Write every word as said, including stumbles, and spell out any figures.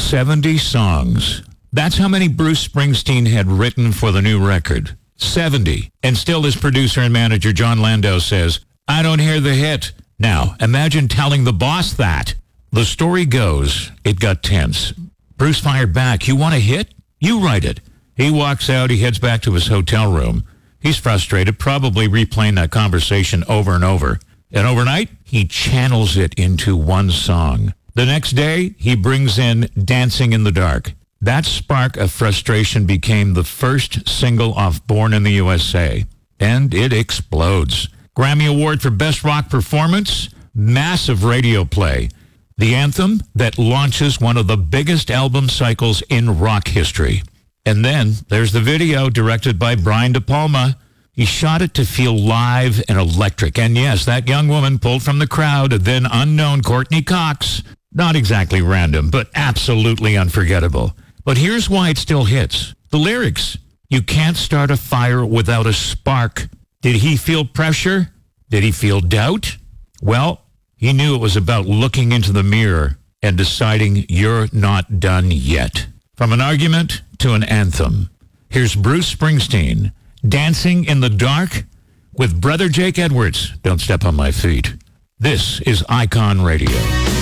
seventy songs. That's how many Bruce Springsteen had written for the new record. seventy. And still his producer and manager, John Landau, says, I don't hear the hit. Now, imagine telling the boss that. The story goes, it got tense. Bruce fired back, you want a hit? You write it. He walks out, he heads back to his hotel room. He's frustrated, probably replaying that conversation over and over. And overnight, he channels it into one song. The next day, he brings in Dancing in the Dark. That spark of frustration became the first single off Born in the U S A. And it explodes. Grammy Award for Best Rock Performance, massive radio play. The anthem that launches one of the biggest album cycles in rock history. And then there's the video directed by Brian De Palma. He shot it to feel live and electric. And yes, that young woman pulled from the crowd, then unknown Courtney Cox. Not exactly random, but absolutely unforgettable. But here's why it still hits. The lyrics. You can't start a fire without a spark. Did he feel pressure? Did he feel doubt? Well, he knew it was about looking into the mirror and deciding you're not done yet. From an argument to an anthem. Here's Bruce Springsteen, Dancing in the Dark with Brother Jake Edwards. Don't step on my feet. This is Icon Radio.